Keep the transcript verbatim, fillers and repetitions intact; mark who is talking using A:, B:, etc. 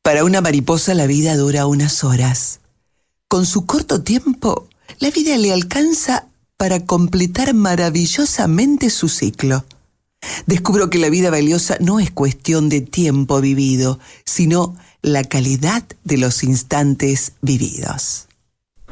A: Para una mariposa la vida dura unas horas. Con su corto tiempo, la vida le alcanza para completar maravillosamente su ciclo. Descubro que la vida valiosa no es cuestión de tiempo vivido, sino la calidad de los instantes vividos.